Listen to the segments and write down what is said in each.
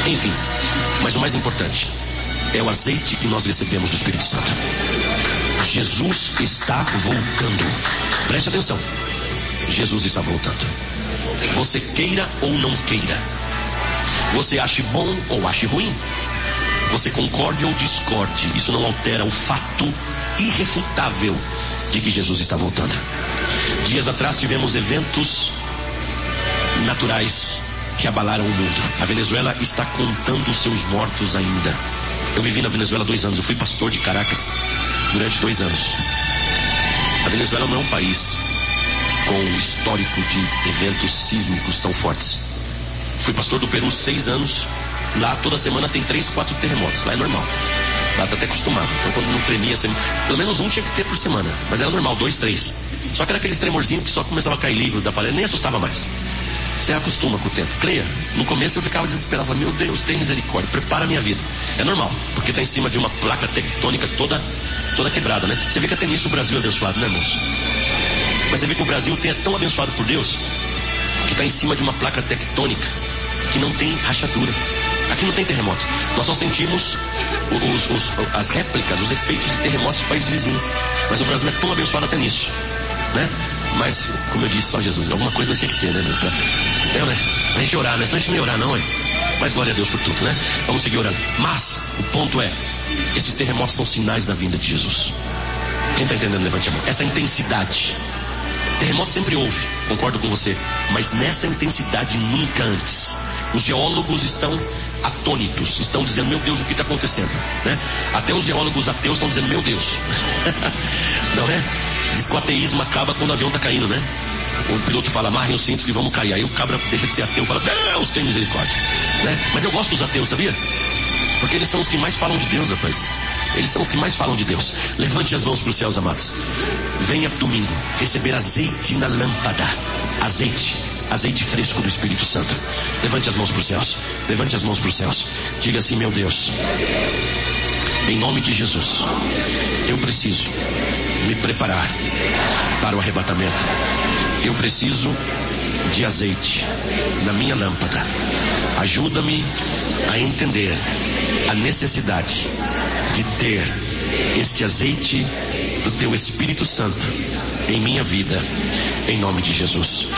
Enfim, mas o mais importante é o azeite que nós recebemos do Espírito Santo. Jesus está voltando. Preste atenção. Jesus está voltando. Você queira ou não queira, você ache bom ou ache ruim, você concorde ou discorde, isso não altera o fato irrefutável de que Jesus está voltando. Dias atrás tivemos eventos naturais que abalaram o mundo. A Venezuela está contando os seus mortos ainda. Eu vivi na Venezuela 2 anos, eu fui pastor de Caracas durante 2 anos. A Venezuela não é um país com histórico de eventos sísmicos tão fortes. Fui pastor do Peru 6 anos. Lá toda semana tem 3, 4 terremotos. Lá é normal. Lá tá até acostumado. Então quando não tremia, pelo menos um tinha que ter por semana. Mas era normal, 2, 3. Só que era aqueles tremorzinhos que só começava a cair livro da parede, nem assustava mais. Você acostuma com o tempo. Creia, no começo eu ficava desesperado. Meu Deus, tem misericórdia, prepara a minha vida. É normal, porque está em cima de uma placa tectônica toda quebrada, né? Você vê que até nisso o Brasil é abençoado, né, irmãos? Mas você vê que o Brasil é tão abençoado por Deus que está em cima de uma placa tectônica que não tem rachadura. Aqui não tem terremoto. Nós só sentimos as réplicas, os efeitos de terremotos dos países vizinhos. Mas o Brasil é tão abençoado até nisso, né? Mas, como eu disse, só Jesus. Alguma coisa tinha que ter, né? Pra gente orar, né? Senão a gente não ia orar, não, é? Mas glória a Deus por tudo, né? Vamos seguir orando. Mas, o ponto é, esses terremotos são sinais da vinda de Jesus. Quem está entendendo, levante a mão. Essa intensidade. Terremoto sempre houve, concordo com você. Mas nessa intensidade nunca antes. Os geólogos estão atônitos, estão dizendo, meu Deus, o que está acontecendo, né? Até os geólogos ateus estão dizendo, meu Deus. Não é? Diz que o ateísmo acaba quando o avião está caindo, né? O piloto fala, amarrem os cintos que vamos cair. Aí o cabra deixa de ser ateu e fala, Deus tem misericórdia, né? Mas eu gosto dos ateus, sabia? Porque eles são os que mais falam de Deus, rapaz. Eles são os que mais falam de Deus. Levante as mãos para os céus, amados. Venha domingo receber azeite na lâmpada. Azeite fresco do Espírito Santo. Levante as mãos para os céus. Levante as mãos para os céus. Diga assim, meu Deus, em nome de Jesus, eu preciso me preparar para o arrebatamento. Eu preciso de azeite na minha lâmpada. Ajuda-me a entender a necessidade de ter este azeite do teu Espírito Santo em minha vida, em nome de Jesus.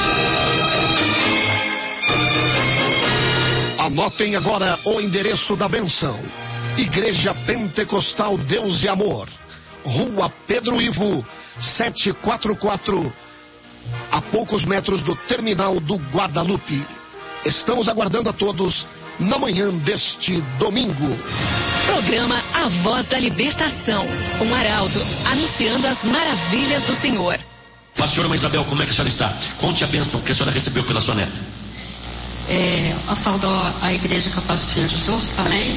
Anotem agora o endereço da bênção. Igreja Pentecostal Deus e Amor, Rua Pedro Ivo, 744, a poucos metros do terminal do Guadalupe. Estamos aguardando a todos na manhã deste domingo. Programa A Voz da Libertação, um arauto anunciando as maravilhas do Senhor. Pastora Isabel, como é que a senhora está? Conte a bênção que a senhora recebeu pela sua neta. Eu saúdo a igreja que eu faço o Senhor Jesus também.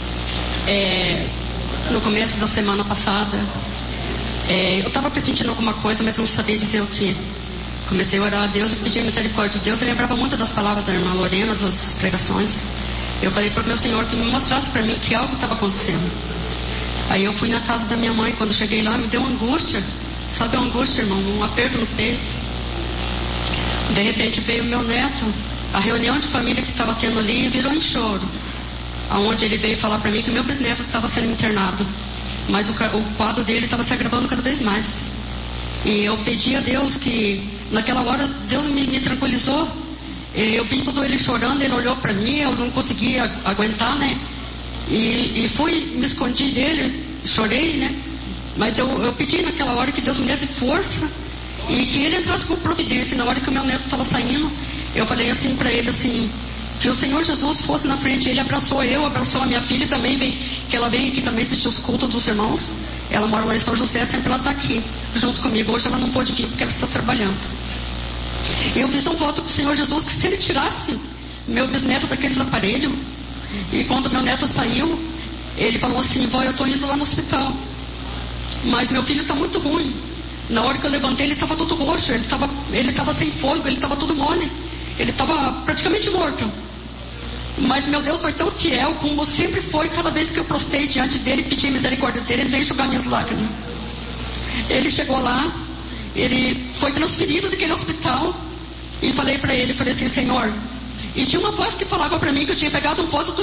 No começo da semana passada, eu estava pressentindo alguma coisa, mas não sabia dizer o que. Comecei a orar a Deus e pedir a misericórdia de Deus. Eu lembrava muito das palavras da irmã Lorena, das pregações. Eu falei para o meu Senhor que me mostrasse para mim que algo estava acontecendo. Aí eu fui na casa da minha mãe. Quando cheguei lá, me deu uma angústia. Sabe a angústia, irmão? Um aperto no peito. De repente veio o meu neto. A reunião de família que estava tendo ali virou em choro. Aonde ele veio falar para mim que o meu bisneto estava sendo internado. Mas o quadro dele estava se agravando cada vez mais. E eu pedi a Deus que, naquela hora, Deus me tranquilizou. Eu vi todo ele chorando, ele olhou para mim, eu não conseguia aguentar, né? E fui, me escondi dele, chorei, né? Mas eu pedi naquela hora que Deus me desse força e que ele entrasse com providência. Na hora que o meu neto estava saindo, eu falei assim para ele, assim, que o Senhor Jesus fosse na frente. Ele abraçou abraçou a minha filha também, que ela vem aqui também assistir os cultos dos irmãos. Ela mora lá em São José, sempre ela está aqui, junto comigo. Hoje ela não pôde vir porque ela está trabalhando. Eu fiz um voto com o Senhor Jesus que se ele tirasse meu bisneto daqueles aparelhos, e quando meu neto saiu, ele falou assim, vó, eu estou indo lá no hospital, mas meu filho está muito ruim. Na hora que eu levantei, ele estava todo roxo, ele estava sem fôlego, ele estava todo mole, ele estava praticamente morto. Mas meu Deus foi tão fiel, como sempre foi, cada vez que eu prostei diante dele e pedi misericórdia dele, ele veio enxugar minhas lágrimas. Ele chegou lá, ele foi transferido daquele hospital, e falei para ele, falei assim, Senhor, e tinha uma voz que falava para mim que eu tinha pegado um voto do